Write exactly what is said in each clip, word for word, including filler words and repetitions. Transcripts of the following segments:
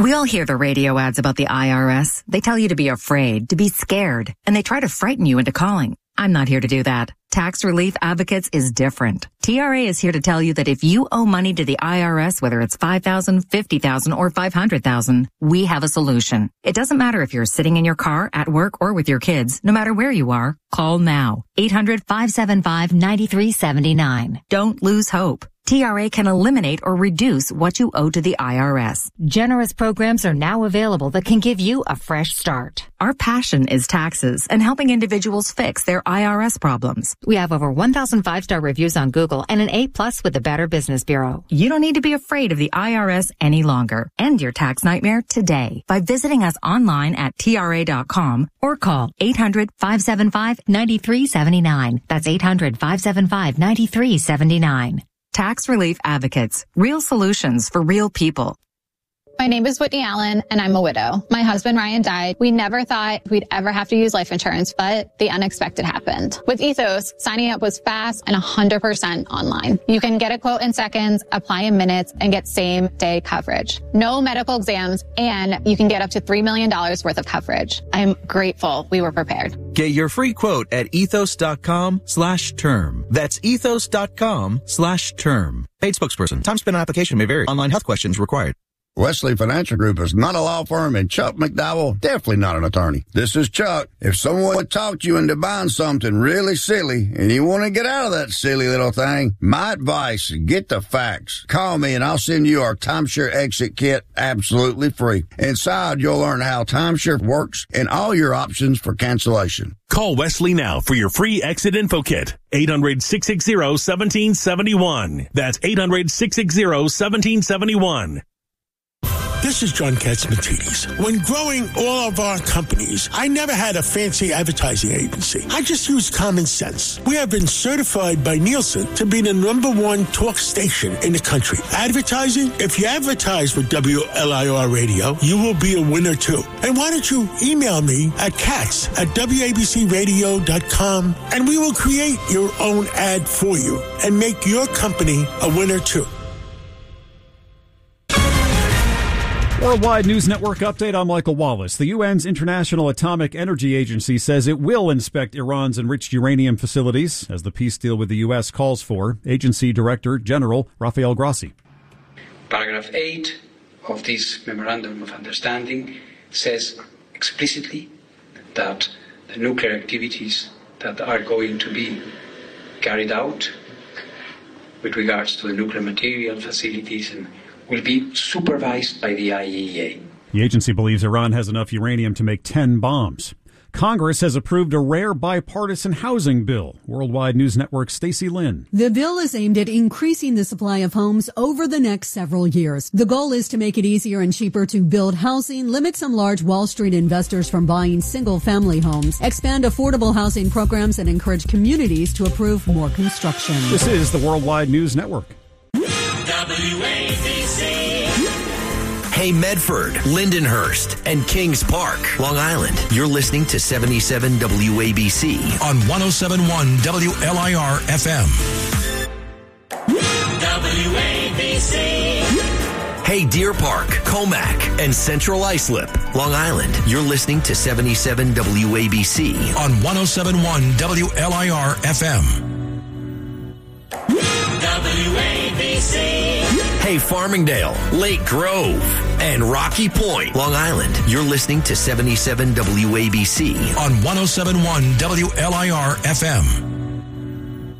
We all hear the radio ads about the I R S. They tell you to be afraid, to be scared, and they try to frighten you into calling. I'm not here to do that. Tax Relief Advocates is different. T R A is here to tell you that if you owe money to the I R S, whether it's five thousand dollars, fifty thousand dollars, or five hundred thousand dollars, we have a solution. It doesn't matter if you're sitting in your car, at work, or with your kids. No matter where you are, call now. eight hundred, five seven five, nine three seven nine. Don't lose hope. T R A can eliminate or reduce what you owe to the I R S. Generous programs are now available that can give you a fresh start. Our passion is taxes and helping individuals fix their I R S problems. We have over one thousand five-star reviews on Google and an A plus with the Better Business Bureau. You don't need to be afraid of the I R S any longer. End your tax nightmare today by visiting us online at T R A dot com or call eight hundred, five seven five, nine three seven nine. That's eight hundred, five seven five, nine three seven nine. Tax Relief Advocates. Real solutions for real people. My name is Whitney Allen, and I'm a widow. My husband, Ryan, died. We never thought we'd ever have to use life insurance, but the unexpected happened. With Ethos, signing up was fast and one hundred percent online. You can get a quote in seconds, apply in minutes, and get same-day coverage. No medical exams, and you can get up to three million dollars worth of coverage. I'm grateful we were prepared. Get your free quote at ethos.com slash term. That's ethos.com slash term. Paid spokesperson. Time spent on application may vary. Online health questions required. Wesley Financial Group is not a law firm, and Chuck McDowell definitely not an attorney. This is Chuck. If someone talked you into buying something really silly and you want to get out of that silly little thing, my advice, get the facts. Call me and I'll send you our timeshare exit kit absolutely free. Inside, you'll learn how timeshare works and all your options for cancellation. Call Wesley now for your free exit info kit. eight hundred, six six zero, one seven seven one. That's eight hundred, six six zero, one seven seven one. This is John Katzmatidis. When growing all of our companies, I never had a fancy advertising agency. I just used common sense. We have been certified by Nielsen to be the number one talk station in the country. Advertising? If you advertise with W L I R Radio, you will be a winner too. And why don't you email me at katz at W A B C radio dot com and we will create your own ad for you and make your company a winner too. Worldwide News Network update. I'm Michael Wallace. The U N's International Atomic Energy Agency says it will inspect Iran's enriched uranium facilities, as the peace deal with the U S calls for. Agency Director General Rafael Grossi. Paragraph eight of this Memorandum of Understanding says explicitly that the nuclear activities that are going to be carried out with regards to the nuclear material facilities and will be supervised by the I A E A. The agency believes Iran has enough uranium to make ten bombs. Congress has approved a rare bipartisan housing bill. Worldwide News Network's Stacey Lynn. The bill is aimed at increasing the supply of homes over the next several years. The goal is to make it easier and cheaper to build housing, limit some large Wall Street investors from buying single-family homes, expand affordable housing programs, and encourage communities to approve more construction. This is the Worldwide News Network. W A B C. Hey, Medford, Lindenhurst, and Kings Park, Long Island. You're listening to seventy-seven W A B C on one oh seven point one W L I R F M. W A B C. Hey, Deer Park, Comac, and Central Islip, Long Island. You're listening to seventy-seven W A B C on one oh seven point one W L I R F M. W A B C. Hey, Farmingdale, Lake Grove, and Rocky Point, Long Island. You're listening to seventy-seven W A B C on one oh seven point one W L I R F M.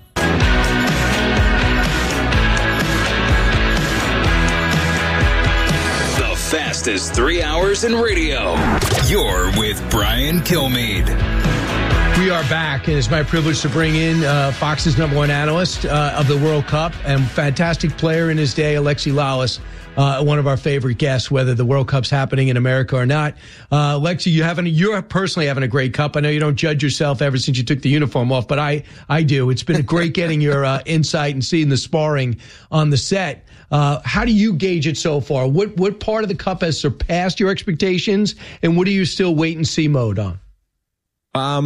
The fastest three hours in radio. You're with Brian Kilmeade. We are back, and it's my privilege to bring in uh, Fox's number one analyst uh, of the World Cup and fantastic player in his day, Alexi Lalas, uh, one of our favorite guests, whether the World Cup's happening in America or not. Uh, Alexi, you having, you're personally having a great cup. I know you don't judge yourself ever since you took the uniform off, but I, I do. It's been great getting your uh, insight and seeing the sparring on the set. Uh, how do you gauge it so far? What what part of the cup has surpassed your expectations, and what are you still wait and see mode on? Um.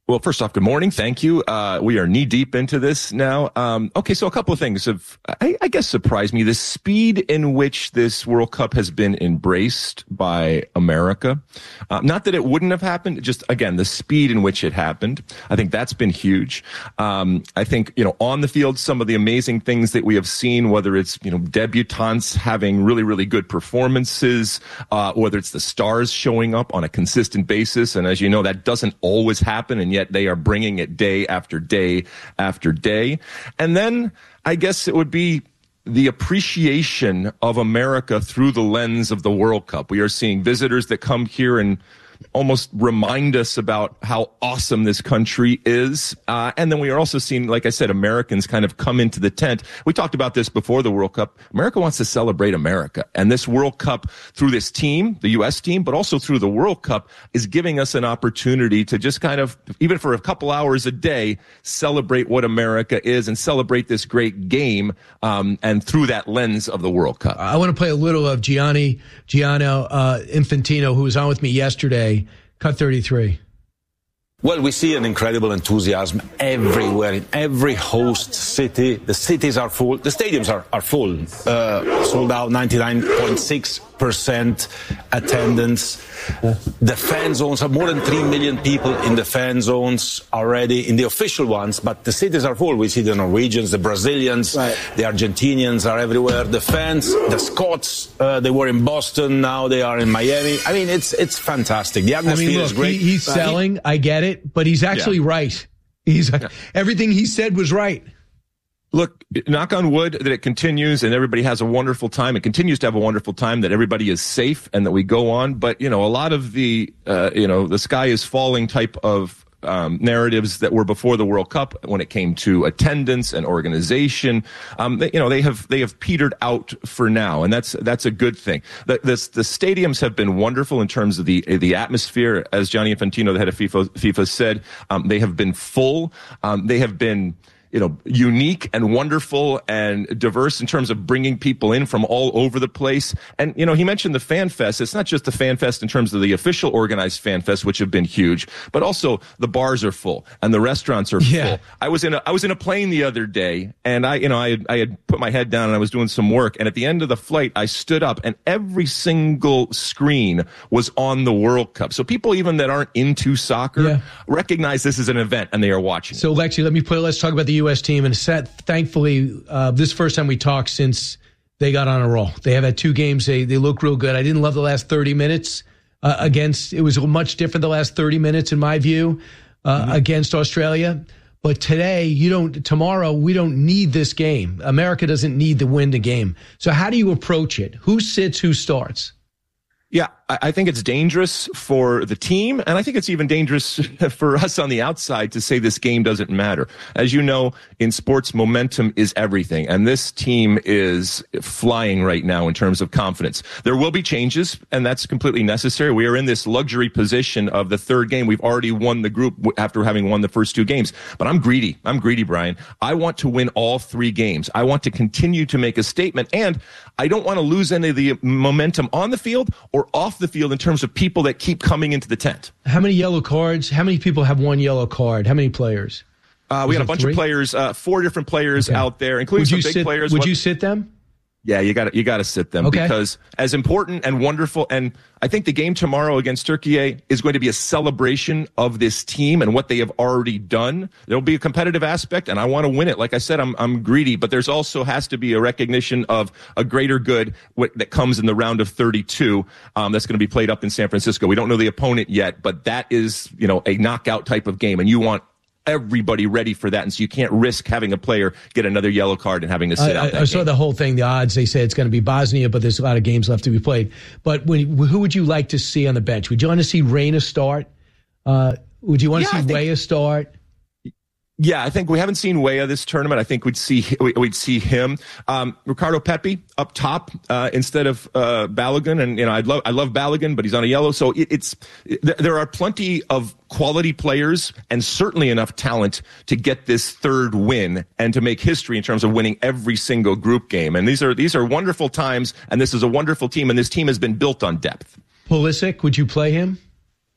Well, first off, good morning. Thank you. Uh, we are knee deep into this now. Um, okay, so a couple of things have, I, I guess, surprised me. The speed in which this World Cup has been embraced by America. Uh, not that it wouldn't have happened, just, again, the speed in which it happened. I think that's been huge. Um, I think, you know, on the field, some of the amazing things that we have seen, whether it's, you know, debutantes having really, really good performances, uh, whether it's the stars showing up on a consistent basis. And as you know, that doesn't always happen. And yet they are bringing it day after day after day. And then I guess it would be the appreciation of America through the lens of the World Cup. We are seeing visitors that come here and almost remind us about how awesome this country is. Uh, and then we are also seeing, like I said, Americans kind of come into the tent. We talked about this before the World Cup. America wants to celebrate America. And this World Cup, through this team, the U S team, but also through the World Cup, is giving us an opportunity to just kind of, even for a couple hours a day, celebrate what America is and celebrate this great game, um, and through that lens of the World Cup. I want to play a little of Gianni, Gianno uh, Infantino, who was on with me yesterday. Cut thirty-three. Well, we see an incredible enthusiasm everywhere, in every host city. The cities are full. The stadiums are, are full. Uh, sold out, ninety-nine point six percent attendance. The fan zones have more than three million people in the fan zones already, in the official ones, but the cities are full. We see the Norwegians, the Brazilians, right. The Argentinians are everywhere. The fans, the Scots, uh, they were in Boston, now they are in Miami. I mean, it's it's fantastic. The atmosphere I mean, look, is great. He, he's uh, selling, he, I get it, but he's actually yeah. right. He's yeah. Everything he said was right. Look, knock on wood that it continues and everybody has a wonderful time. It continues to have a wonderful time, that everybody is safe and that we go on. But, you know, a lot of the, uh, you know, the sky is falling type of um, narratives that were before the World Cup when it came to attendance and organization, um, they, you know, they have they have petered out for now. And that's that's a good thing. The, the, the stadiums have been wonderful in terms of the the atmosphere. As Gianni Infantino, the head of FIFA, FIFA said, um, they have been full. Um, they have been you know, unique and wonderful and diverse in terms of bringing people in from all over the place. And, you know, he mentioned the Fan Fest. It's not just the Fan Fest in terms of the official organized Fan Fest, which have been huge, but also the bars are full and the restaurants are yeah. full. I was in a, I was in a plane the other day and I, you know, I had, I had put my head down and I was doing some work. And at the end of the flight, I stood up and every single screen was on the World Cup. So people even that aren't into soccer yeah. recognize this is an event and they are watching. So, Lexi, let me put, let's talk about the U S team. And set, thankfully, uh, this is the first time we talked since they got on a roll. They have had two games. They they look real good. I didn't love the last thirty minutes uh, against. It was much different the last thirty minutes, in my view, uh, mm-hmm. against Australia. But today, you don't. Tomorrow, we don't need this game. America doesn't need to win the game. So how do you approach it? Who sits? Who starts? Yeah, I think it's dangerous for the team, and I think it's even dangerous for us on the outside to say this game doesn't matter. As you know, in sports, momentum is everything, and this team is flying right now in terms of confidence. There will be changes, and that's completely necessary. We are in this luxury position of the third game. We've already won the group after having won the first two games, but I'm greedy. I'm greedy, Brian. I want to win all three games. I want to continue to make a statement, and I don't want to lose any of the momentum on the field or off the field in terms of people that keep coming into the tent. How many yellow cards? How many people have one yellow card? How many players? Uh, we got a bunch three? of players, uh, four different players okay. out there, including would some big sit, players. Would what, you sit them? Yeah, you got you got to sit them okay. because as important and wonderful, and I think the game tomorrow against Turkey is going to be a celebration of this team and what they have already done. There'll be a competitive aspect, and I want to win it. Like I said, I'm I'm greedy, but there's also has to be a recognition of a greater good that comes in the round of thirty-two. Um, that's going to be played up in San Francisco. We don't know the opponent yet, but that is you know a knockout type of game, and you want everybody ready for that, and so you can't risk having a player get another yellow card and having to sit I, out that I saw game. The whole thing, the odds, they say it's going to be Bosnia, but there's a lot of games left to be played. But when, who would you like to see on the bench? Would you want to see Reyna start? Uh, would you want yeah, to see Weah start? Yeah, I think we haven't seen Weah this tournament. I think we'd see we'd see him. Um, Ricardo Pepi up top uh, instead of uh, Balogun, and you know I love I love Balogun, but he's on a yellow. So it, it's th- there are plenty of quality players and certainly enough talent to get this third win and to make history in terms of winning every single group game. And these are these are wonderful times, and this is a wonderful team, and this team has been built on depth. Pulisic, would you play him?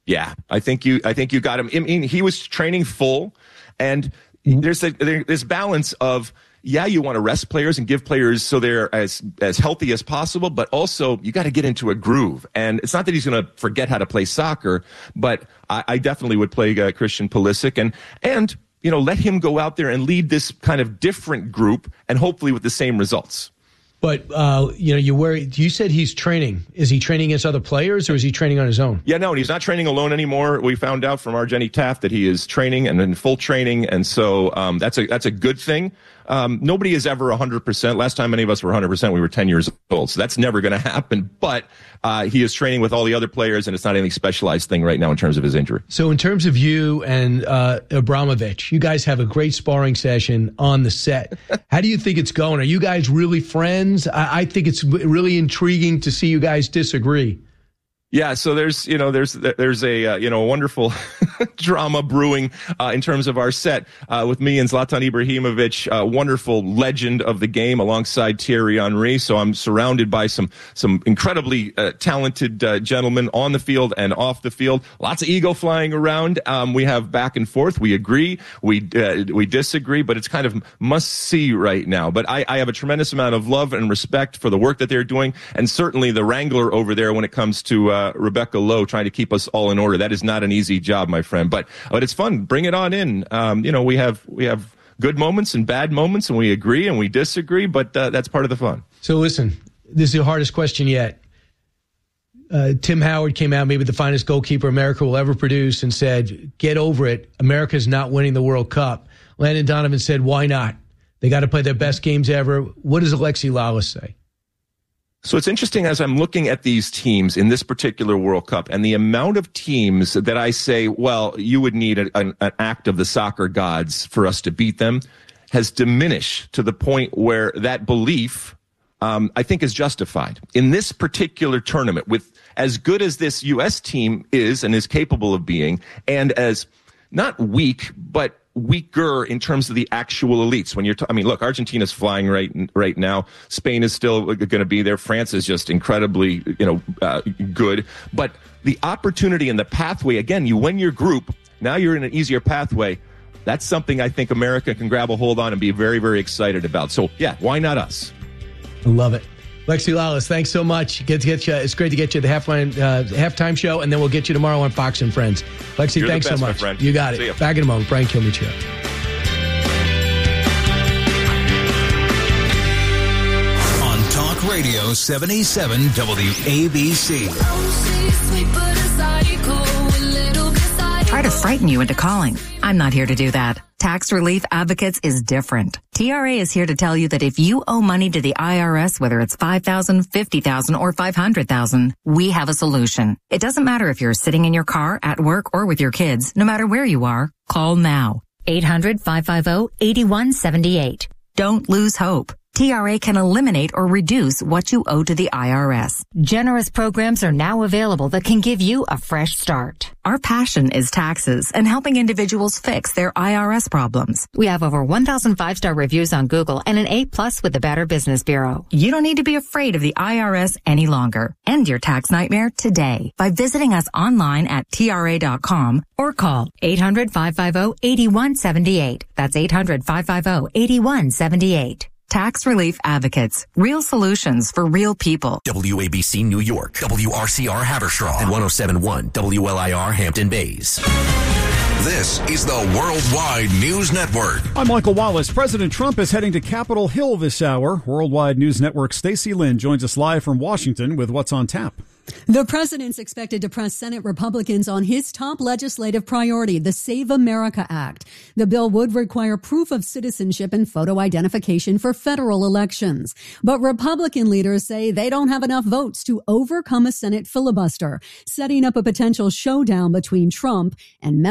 Yeah, I think you. I think you got him. I mean, he was training full, and there's a, there, this balance of yeah, you want to rest players and give players so they're as as healthy as possible, but also you got to get into a groove. And it's not that he's going to forget how to play soccer, but I, I definitely would play uh, Christian Pulisic and and you know let him go out there and lead this kind of different group, and hopefully with the same results. But, uh, you know, you worry, you said he's training. Is he training against other players or is he training on his own? Yeah, no, and he's not training alone anymore. We found out from our Jenny Taft that he is training and in full training. And so um, that's a that's a good thing. Um, nobody is ever one hundred percent. Last time any of us were one hundred percent, we were ten years old. So that's never going to happen. But uh, he is training with all the other players, and it's not any specialized thing right now in terms of his injury. So in terms of you and uh, Abramovich, you guys have a great sparring session on the set. How do you think it's going? Are you guys really friends? I, I think it's really intriguing to see you guys disagree. Yeah, so there's you know there's there's a uh, you know a wonderful drama brewing uh, in terms of our set uh, with me and Zlatan Ibrahimovic, uh, wonderful legend of the game, alongside Thierry Henry. So I'm surrounded by some some incredibly uh, talented uh, gentlemen on the field and off the field. Lots of ego flying around. Um, we have back and forth. We agree. We uh, we disagree, but it's kind of must see right now. But I, I have a tremendous amount of love and respect for the work that they're doing, and certainly the wrangler over there when it comes to uh, Rebecca Lowe trying to keep us all in order. That is not an easy job, my friend, but but it's fun. Bring it on in. Um, you know, we have we have good moments and bad moments, and we agree and we disagree, but uh, that's part of the fun. So listen, this is the hardest question yet. Uh, Tim Howard came out, maybe the finest goalkeeper America will ever produce, and said, get over it. America's not winning the World Cup. Landon Donovan said, why not? They got to play their best games ever. What does Alexi Lalas say? So it's interesting as I'm looking at these teams in this particular World Cup and the amount of teams that I say, well, you would need a, an, an act of the soccer gods for us to beat them, has diminished to the point where that belief, um, I think, is justified. In this particular tournament, with as good as this U S team is and is capable of being, and as not weak, but weaker in terms of the actual elites. When you're, t- I mean, look, Argentina's flying right right now. Spain is still going to be there. France is just incredibly, you know, uh, good. But the opportunity and the pathway, again, you win your group. Now you're in an easier pathway. That's something I think America can grab a hold on and be very, very excited about. So, yeah, why not us? I love it. Alexi Lalas, thanks so much. Get to get you. It's great to get you at the halftime, uh, halftime show, and then we'll get you tomorrow on Fox and Friends. Alexi, You're thanks the best, so my much. friend. You got it. See ya. Back in a moment. Brian Kilmeade Show. On Talk Radio seventy-seven W A B C. Try to frighten you into calling. I'm not here to do that. Tax Relief Advocates is different. T R A is here to tell you that if you owe money to the I R S, whether it's five thousand dollars, fifty thousand dollars, or five hundred thousand dollars, we have a solution. It doesn't matter if you're sitting in your car, at work, or with your kids. No matter where you are, call now. eight hundred, five five zero, eight one seven eight. Don't lose hope. T R A can eliminate or reduce what you owe to the I R S. Generous programs are now available that can give you a fresh start. Our passion is taxes and helping individuals fix their I R S problems. We have over one thousand five-star reviews on Google and an A plus with the Better Business Bureau. You don't need to be afraid of the I R S any longer. End your tax nightmare today by visiting us online at T R A dot com or call eight hundred, five five zero, eight one seven eight. That's eight hundred, five five zero, eight one seven eight. Tax Relief Advocates. Real solutions for real people. W A B C New York, W R C R Haverstraw, and one oh seven point one W L I R Hampton Bays. This is the Worldwide News Network. I'm Michael Wallace. President Trump is heading to Capitol Hill this hour. Worldwide News Network Stacey Lynn joins us live from Washington with what's on tap. The president's expected to press Senate Republicans on his top legislative priority, the Save America Act. The bill would require proof of citizenship and photo identification for federal elections. But Republican leaders say they don't have enough votes to overcome a Senate filibuster, setting up a potential showdown between Trump and